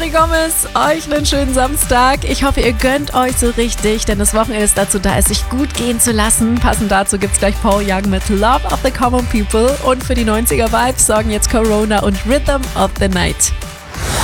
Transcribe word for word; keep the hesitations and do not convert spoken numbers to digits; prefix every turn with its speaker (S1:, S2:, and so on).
S1: Gomez, euch einen schönen Samstag. Ich hoffe, ihr gönnt euch so richtig, denn das Wochenende ist dazu da, es sich gut gehen zu lassen. Passend dazu gibt's gleich Paul Young mit Love of the Common People und für die neunziger Vibes sorgen jetzt Corona und Rhythm of the Night.